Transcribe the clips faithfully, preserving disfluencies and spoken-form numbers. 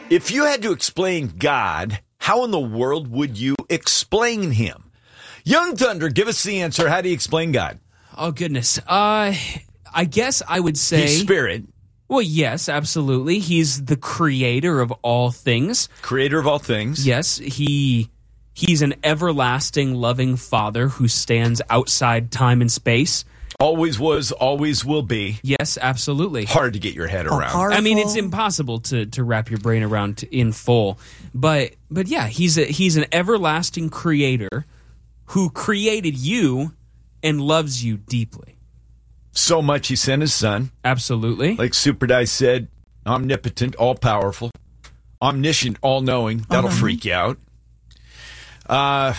If you had to explain God, how in the world would you explain him? Young Thunder, give us the answer. How do you explain God? Oh, goodness. Uh, I guess I would say... He's spirit. Well, yes, absolutely. He's the creator of all things. Creator of all things. Yes, he he's an everlasting, loving Father who stands outside time and space. Always was, always will be. Yes, absolutely. Hard to get your head around. Powerful. I mean, it's impossible to, to wrap your brain around to, in full. But but yeah, he's a, he's an everlasting creator who created you and loves you deeply. So much he sent his son. Absolutely. Like Super Dice said, omnipotent, all-powerful, omniscient, all-knowing. That'll Uh-huh. freak you out. Uh,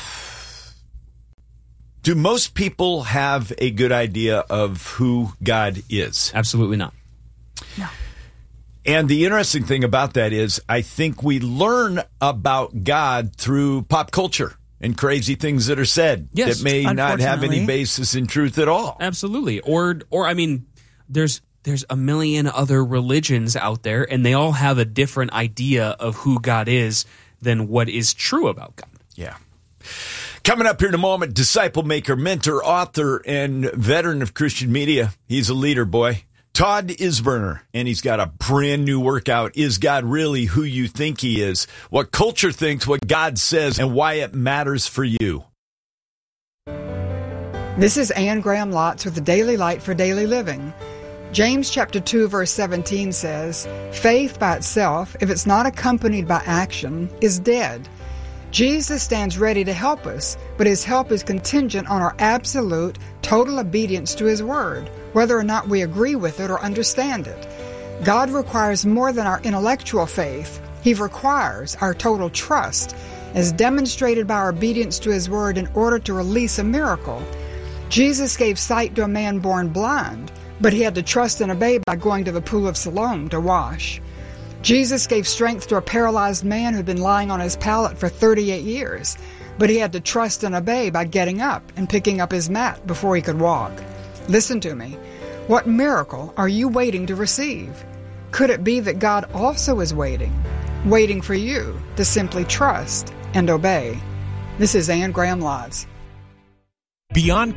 do most people have a good idea of who God is? Absolutely not. And the interesting thing about that is I think we learn about God through pop culture and crazy things that are said Yes, that may not have any unfortunately. basis in truth at all. Absolutely. Or or I mean, there's there's a million other religions out there, and they all have a different idea of who God is than what is true about God. Yeah. Coming up here in a moment, disciple maker, mentor, author, and veteran of Christian media. He's a leader, boy. Todd Isberner, and he's got a brand new workout. Is God really who you think he is? What culture thinks, what God says, and why it matters for you. This is Anne Graham Lotz with the Daily Light for Daily Living. James chapter two, verse seventeen says, "Faith by itself, if it's not accompanied by action, is dead." Jesus stands ready to help us, but his help is contingent on our absolute, total obedience to his word, whether or not we agree with it or understand it. God requires more than our intellectual faith. He requires our total trust, as demonstrated by our obedience to his word in order to release a miracle. Jesus gave sight to a man born blind, but he had to trust and obey by going to the pool of Siloam to wash. Jesus gave strength to a paralyzed man who'd been lying on his pallet for thirty-eight years, but he had to trust and obey by getting up and picking up his mat before he could walk. Listen to me. What miracle are you waiting to receive? Could it be that God also is waiting, waiting for you to simply trust and obey? This is Anne Graham Lotz. Beyond